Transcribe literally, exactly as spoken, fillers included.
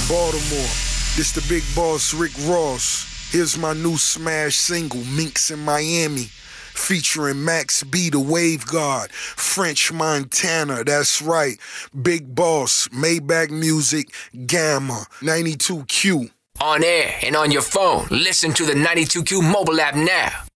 Baltimore. This the big boss, Rick Ross. Here's my new smash single, Minks in Miami. Featuring Max B, the Wave God, French Montana, that's right. Big Boss, Maybach Music, Gamma, ninety-two Q. On air and on your phone, listen to the ninety-two Q mobile app now.